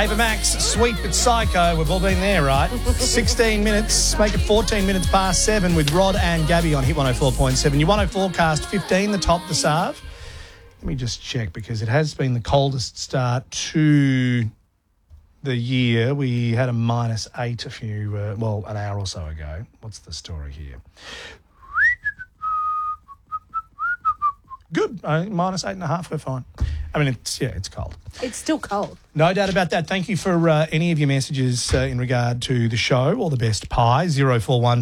Ava Max, Sweet but Psycho. We've all been there, right? 16 minutes, make it 14 minutes past 7 with Rod and Gabby on Hit 104.7. Your 104 forecast, 15 the top, the Sarv. Let me just check because it has been the coldest start to the year. We had a -8 a few, an hour or so ago. What's the story here? Good. -8.5, we're fine. I mean, it's cold. It's still cold. No doubt about that. Thank you for any of your messages in regard to the show. All the best, Pie, 041